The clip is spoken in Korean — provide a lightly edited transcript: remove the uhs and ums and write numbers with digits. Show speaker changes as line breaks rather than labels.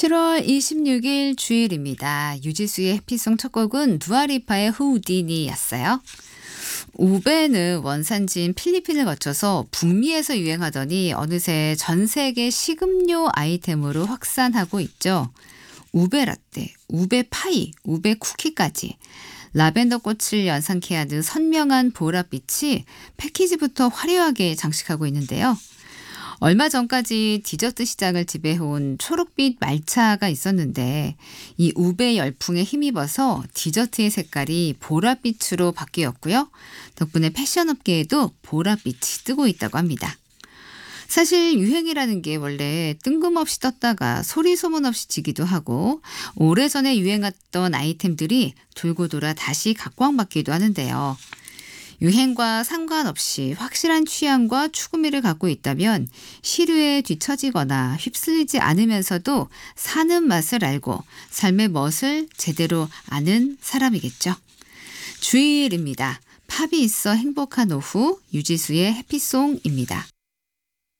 7월 26일 주일입니다. 유지수의 해피송 첫 곡은 두아리파의 후디니였어요. 우베는 원산지인 필리핀을 거쳐서 북미에서 유행하더니 어느새 전 세계 식음료 아이템으로 확산하고 있죠. 우베 라떼, 우베 파이, 우베 쿠키까지 라벤더 꽃을 연상케 하는 선명한 보랏빛이 패키지부터 화려하게 장식하고 있는데요. 얼마 전까지 디저트 시장을 지배해온 초록빛 말차가 있었는데 이 우베 열풍에 힘입어서 디저트의 색깔이 보랏빛으로 바뀌었고요. 덕분에 패션업계에도 보랏빛이 뜨고 있다고 합니다. 사실 유행이라는 게 원래 뜬금없이 떴다가 소리 소문 없이 지기도 하고 오래전에 유행했던 아이템들이 돌고 돌아 다시 각광받기도 하는데요. 유행과 상관없이 확실한 취향과 추구미를 갖고 있다면 시류에 뒤처지거나 휩쓸리지 않으면서도 사는 맛을 알고 삶의 멋을 제대로 아는 사람이겠죠. 주일입니다. 팝이 있어 행복한 오후 유지수의 해피송입니다.